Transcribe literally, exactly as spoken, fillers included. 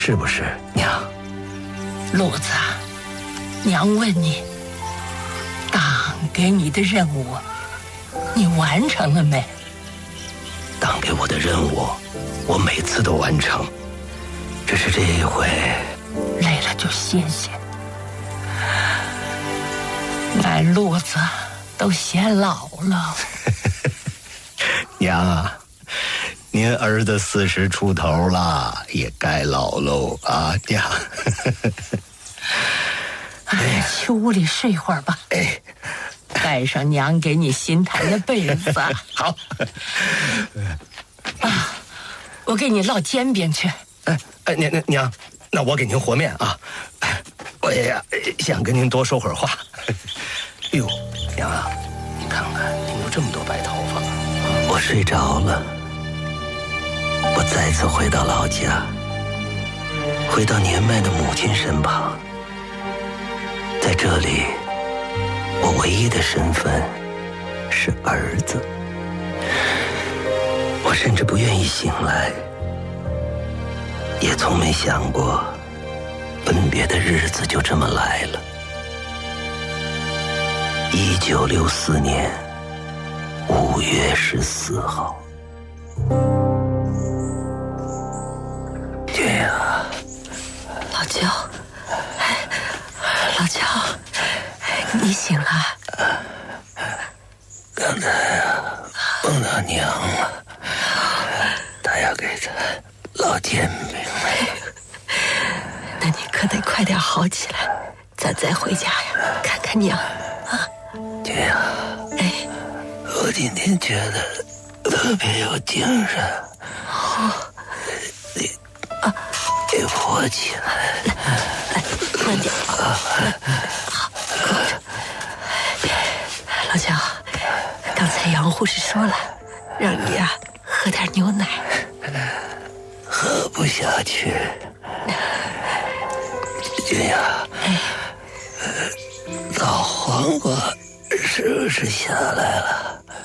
是不是，娘？ 路子，娘问你，党给你的任务，你完成了没？ 党给我的任务，我每次都完成，只是这一回累了就歇歇。俺路子都显老了。 娘啊，您儿子四十出头了，也该老喽啊，娘。 哎，去屋里睡一会儿吧。 哎， 盖上娘给你新毯的被子。 好。 啊，我给你烙煎饼去。 哎哎，娘娘，那我给您和面啊。我也呀想跟您多说会儿话。哟，娘啊，你看看，您有这么多白头发。我睡着了，我再次回到老家，回到年迈的母亲身旁。在这里，我唯一的身份是儿子。我甚至不愿意醒来，也从没想过分别的日子就这么来了。一九六四年五月十四号。爹呀， 老焦，老焦，你醒了？ 刚才啊，梦到娘了，她要给他烙煎饼。 那你可得快点好起来，咱再回家呀，看看娘啊。 爹呀， 哎， 我今天觉得特别有精神。 哦， 你啊，给扶起来。 来，慢点。好，够着。老焦，刚才杨护士说了，让你呀、啊、喝点牛奶。 喝不下去。爹呀，哎，老黄瓜是不是下来了？